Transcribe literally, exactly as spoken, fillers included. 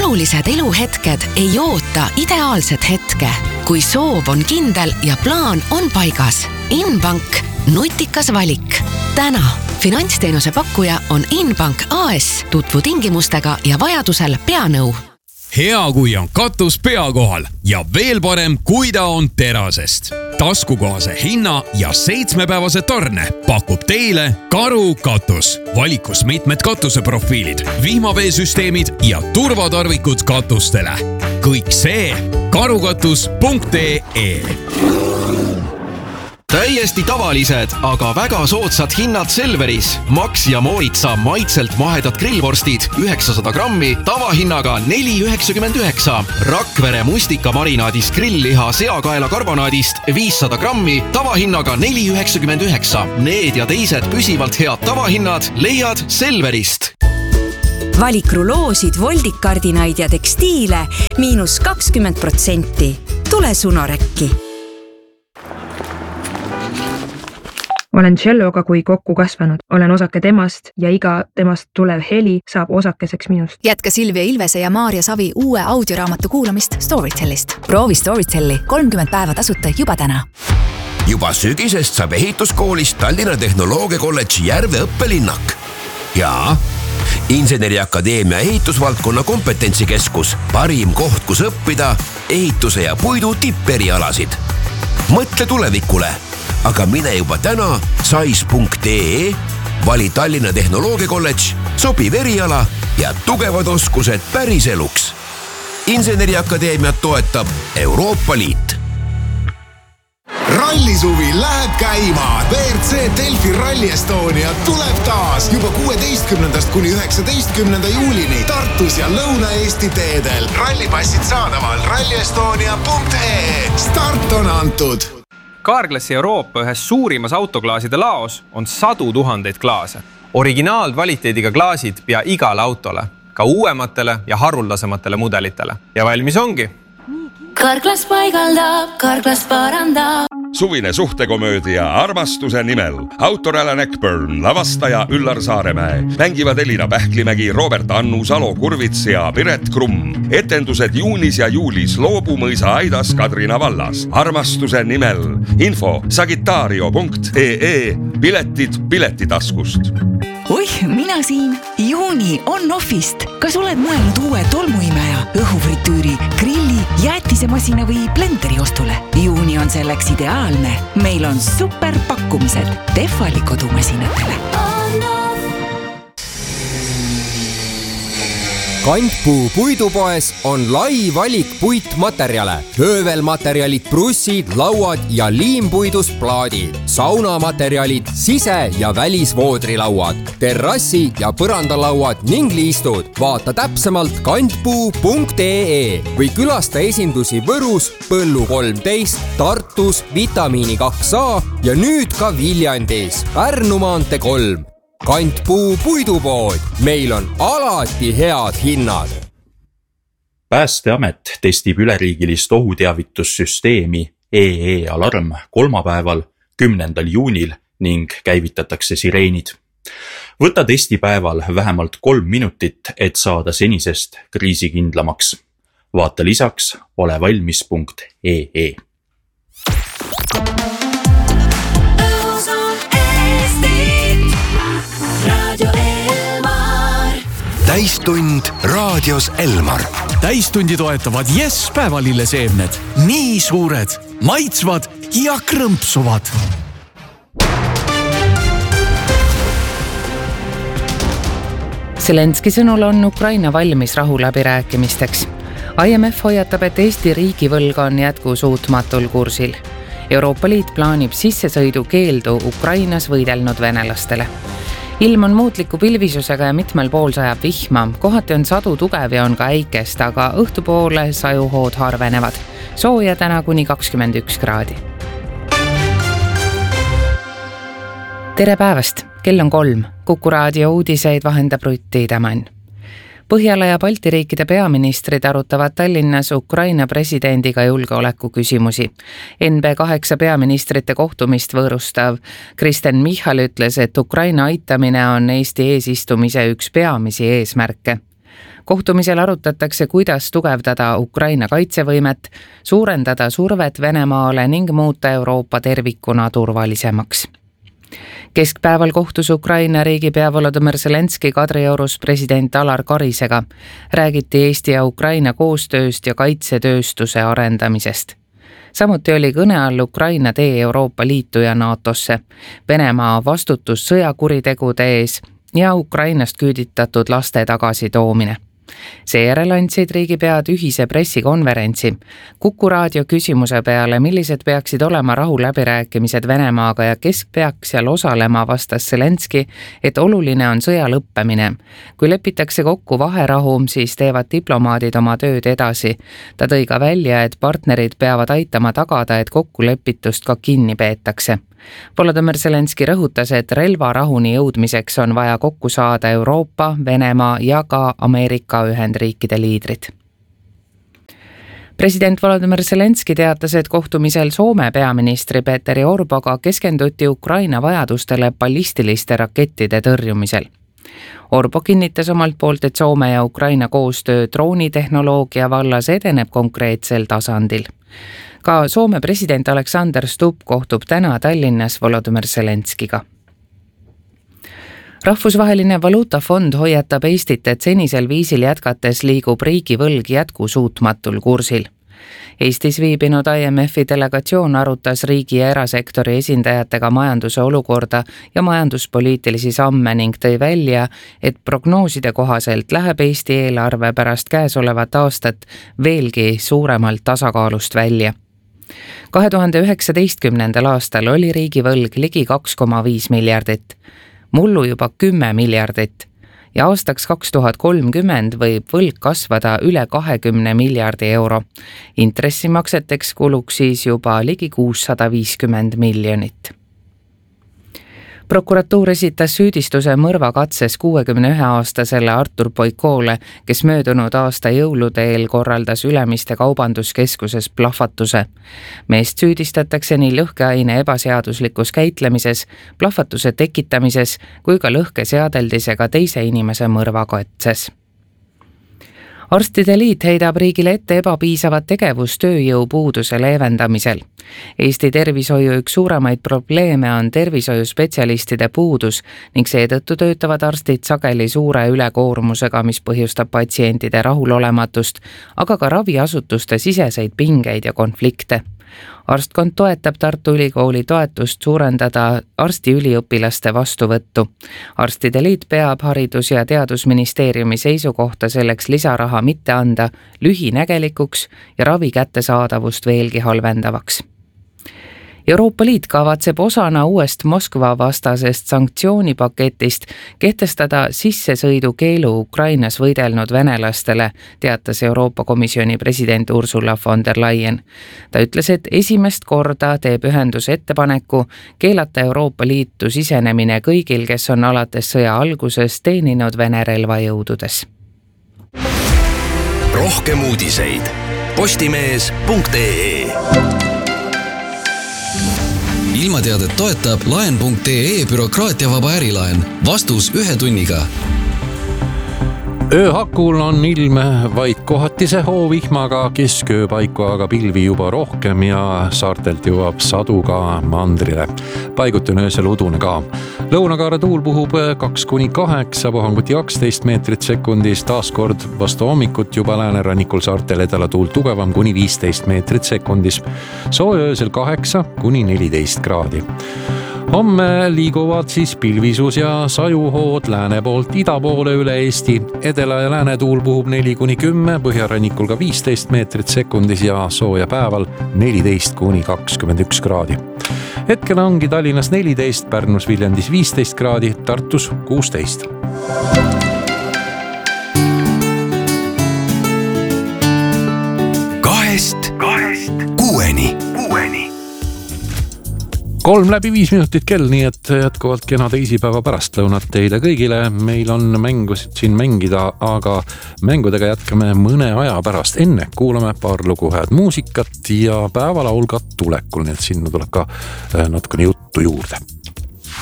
olulised eluhetked ei oota ideaalset hetke. Kui soov on kindel ja plaan on paigas. Inbank, nutikas valik. Täna finantsteenuse pakkuja on Inbank A S. Tutvu tingimustega ja vajadusel peanõu. Hea, kui on katus pea kohal ja veel parem, kui ta on terasest. Taskukohase hinna ja seitsmepäevase tarne pakub teile Karu katus. Valikus mitmed katuseprofiilid, vihmaveesüsteemid ja turvatarvikud katustele. Kõik see karukatus punkt ee. Täiesti tavalised, aga väga soodsad hinnad Selveris. Max ja Moritsa maitselt mahedad grillvorstid üheksasada grammi tavahinnaga neli üheksakümmend üheksa. Rakvere mustika marinaadist grillliha seakaela karbonaadist viissada grammi tavahinnaga neli üheksakümmend üheksa. Need ja teised püsivalt head tavahinnad leiad Selverist. Valik ruloosid, voldikardinaid ja tekstiile miinus kakskümmend protsenti. Tule Sunorekki. Olen Celloga kui kokku kasvanud. Olen osake temast ja iga temast tulev heli saab osakeseks minust. Jätka Silvia Ilvese ja Maarja Savi uue audioraamatu kuulamist Storytellist. Proovi Storytelli kolmkümmend päeva tasuta juba täna. Juba sügisest saab ehituskoolist Tallinna Tehnoloogia Kolledži Järve õppelinnak. Ja Inseneriakadeemia ehitusvaldkonna kompetentsikeskus. Parim koht, kus õppida ehituse ja puidu tipperialasid. Mõtle tulevikule. Aga mine juba täna sais punkt ee, vali Tallinna Tehnoloogia Kolledž, sobiv eriala ja tugevad oskused päris eluks. Inseneriakadeemiat toetab Euroopa Liit. Rallisuvi läheb käima. B R C Delfi Rally Estonia tuleb taas juba kuueteistkümnendast kuni üheksateistkümnenda juulini Tartus ja Lõuna-Eesti teedel. Rallipassid saadaval ralli estonia punkt ee. Start on antud. Carglassi Euroopa ühes suurimas autoklaaside laos on sadu tuhandeid klaase. Originaalkvaliteediga klaasid pea igale autole, ka uuematele ja haruldasematele mudelitele. Ja valmis ongi. Carglass paigaldab, Carglass parandab. Suvine suhtekomöödia Armastuse nimel. Autor Alan Eckburn, lavastaja Üllar Saaremäe. Mängivad Elina Pähklimägi, Robert Annu, Salo Kurvits ja Piret Krumm. Etendused juunis ja juulis Loobumõisa Aidas Kadrina vallas. Armastuse nimel. Info sagitario punkt ee. Piletid piletitaskust. Oih, mina siin. Juuni on Offist. Kas oled mõelnud uue tolmuimeja, õhufritüüri, grilli, jäätisemasina või blenderi ostule? Juuni on selleks ideaalne. Meil on super pakkumised Tehvali kodumasinatele. Kantpuu puidupoes on lai valik puitmaterjale. Höövelmaterjalid, brussid, lauad ja liimpuidust plaadid. Saunamaterjalid, sise- ja välisvoodrilauad, terrassi- ja põrandalauad ning liistud. Vaata täpsemalt kantpuu punkt ee või külasta esindusi Võrus, Põllu kolmteist, Tartus, Vitamiini kaks A ja nüüd ka Viljandis, Pärnu maantee kolm. Kantpuu puidupood. Meil on alati head hinnad. Päästeamet testib üleriigilist ohuteavitussüsteemi E E Alarm kolmapäeval, kümnendal juunil ning käivitatakse sireenid. Võta testipäeval vähemalt kolm minutit, et saada senisest kriisikindlamaks. Vaata lisaks olevalmis punkt ee. Täistund raadios Elmar. Täistundi toetavad Yes päevalilleseemned. Nii suured, maitsvad ja krõmpsuvad. Zelenski sõnul on Ukraina valmis rahuläbirääkimisteks. I M F hoiatab, et Eesti riigivõlg on jätkusuutmatul kursil. Euroopa Liit plaanib sissesõidu keeldu Ukrainas võidelnud venelastele. Ilm on muutliku pilvisusega ja mitmel pool sajab vihma. Kohati on sadu tugev ja on ka äikest, aga õhtupoole sajuhood harvenevad. Sooja täna kuni kakskümmend üks kraadi. Tere päevast! Kell on kolm. Kuku raadio uudiseid vahendab Rutti Idamann. Põhjala ja Balti riikide peaministrid arutavad Tallinnas Ukraina presidendiga julgeoleku küsimusi. N B kaheksa peaministrite kohtumist võõrustav Kristen Michal ütles, et Ukraina aitamine on Eesti eesistumise üks peamisi eesmärke. kohtumisel arutatakse, kuidas tugevdada Ukraina kaitsevõimet, suurendada survet Venemaale ning muuta Euroopa tervikuna turvalisemaks. Keskpäeval kohtus Ukraina riigipea Volodõmõr Zelenski Kadriorus president Alar Karisega. Räägiti Eesti ja Ukraina koostööst ja kaitsetööstuse arendamisest. Samuti oli kõne all Ukraina tee Euroopa Liitu ja NATOsse, Venemaa vastutus sõjakuritegude ees ja Ukrainast küüditatud laste tagasitoomine. Seejärel andsid riigipead ühise pressikonverentsi. Kuku raadio küsimuse peale, millised peaksid olema rahuläbirääkimised Venemaaga ja kes peaks seal osalema, vastas Zelenski, et oluline on sõja lõppemine. Kui lepitakse kokku vaherahu, siis teevad diplomaadid oma tööd edasi. Ta tõi ka välja, et partnerid peavad aitama tagada, et kokkulepitust ka kinni peetakse. Volodõmõr Zelenski rõhutas, et relvarahuni jõudmiseks on vaja kokku saada Euroopa, Venemaa ja ka Ameerika Ühendriikide liidrid. President Volodõmõr Zelenski teatas, et kohtumisel Soome peaministri Petteri Orpoga keskenduti Ukraina vajadustele ballistiliste rakettide tõrjumisel. Orpo kinnitas omalt poolt, et Soome ja Ukraina koostöö droonitehnoloogia vallas edeneb konkreetsel tasandil. Ka Soome president Alexander Stubb kohtub täna Tallinnas Volodõmõr Zelenskiga. Rahvusvaheline valuutafond hoiatab Eestit, et senisel viisil jätkates liigub riigivõlg jätkusuutmatul kursil. Eestis viibinud I M F-i delegatsioon arutas riigi ja erasektori esindajatega majanduse olukorda ja majanduspoliitilisi samme ning tõi välja, et prognooside kohaselt läheb Eesti eelarve pärast käesolevat aastat veelgi suuremalt tasakaalust välja. kahe tuhande üheksateistkümnendal aastal oli riigivõlg ligi kaks koma viis miljardit, mullu juba kümme miljardit ja aastaks kaks tuhat kolmkümmend võib võlg kasvada üle kahekümne miljardi euro. Intressimakseteks kuluks siis juba ligi kuussada viiskümmend miljonit. Prokuratuur esitas süüdistuse mõrvakatses kuuekümne ühe aastasele Artur Boikoole, kes möödunud aasta jõulude eel korraldas Ülemiste kaubanduskeskuses plahvatuse. Meest süüdistatakse nii lõhkeaine ebaseaduslikus käitlemises, plahvatuse tekitamises kui ka lõhkeseadeldisega teise inimese mõrvakatses. Arstide liit heidab riigile ette ebapiisavat tegevust tööjõupuuduse leevendamisel. Eesti tervishoiu üks suuremaid probleeme on tervishoiuspetsialistide puudus ning seetõttu töötavad arstid sageli suure ülekoormusega, mis põhjustab patsientide rahulolematust, aga ka raviasutuste siseseid pingeid ja konflikte. Arstkond toetab Tartu Ülikooli toetust suurendada arstiüliõpilaste vastuvõttu. Arstide liit peab Haridus- ja Teadusministeeriumi seisukohta selleks lisaraha mitte anda lühinägelikuks ja ravi kättesaadavust veelgi halvendavaks. Euroopa Liit kavatseb osana uuest Moskva vastasest sanktsioonipaketist kehtestada sissesõidukeelu Ukrainas võidelnud venelastele, teatas Euroopa Komisjoni president Ursula von der Leyen. Ta ütles, et esimest korda teeb ühendus ettepaneku keelata Euroopa Liitu sisenemine kõigil, kes on alates sõja alguses teeninud Vene relvajõududes. Rohkem uudiseid postimees punkt ee. Ilmateadet toetab laen punkt ee bürokraatiavaba ärilaen. Vastus ühe tunniga. Ööhakul on ilm vaid kohatise hoovihmaga, kesköö paiku aga pilvi juba rohkem ja saartelt jõuab sadu ka mandrile. Paiguti on öösel udune ka. Lõunakaare tuul puhub kaks kuni kaheksa, puhanguti kaksteist meetrit sekundis, taaskord vastu hommikut juba läänerannikul saartel edala tuul tugevam kuni viisteist meetrit sekundis. Sooja öösel kaheksa kuni neliteist kraadi. Homme liiguvad siis pilvisus ja sajuhood lääne poolt ida poole üle Eesti. Edela ja lääne tuul puhub neli kuni kümme, põhjarannikul ka viisteist meetrit sekundis ja sooja päeval neliteist kuni kakskümmend üks kraadi. Hetkel ongi Tallinnas neliteist, Pärnus Viljandis viisteist kraadi, Tartus kuusteist. Kahest, kahest, kuueni, kuueni. Kolm läbi viis minutit kell, nii et jätkuvalt kena teisipäeva pärastlõunat teile kõigile. Meil on mängusid siin mängida, aga mängudega jätkame mõne aja pärast. Enne kuulame paar lugu head muusikat ja päevalaul ka tulekul, nii et sinna tuleb ka natukene juttu juurde.